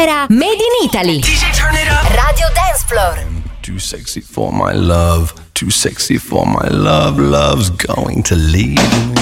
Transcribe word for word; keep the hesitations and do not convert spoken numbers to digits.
era Made in Italy. D J turn it up. Radio Dance Floor. I'm too sexy for my love, too sexy for my love, love's going to leave me.